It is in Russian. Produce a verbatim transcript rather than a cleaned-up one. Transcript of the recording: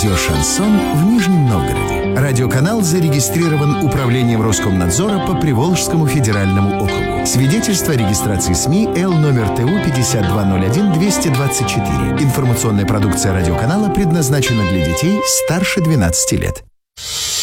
Радио «Шансон» в Нижнем Новгороде. Радиоканал зарегистрирован Управлением Роскомнадзора по Приволжскому федеральному округу. Свидетельство о регистрации СМИ Л номер Т У пятьдесят два ноль один двести двадцать четыре. Информационная продукция радиоканала предназначена для детей старше двенадцати лет.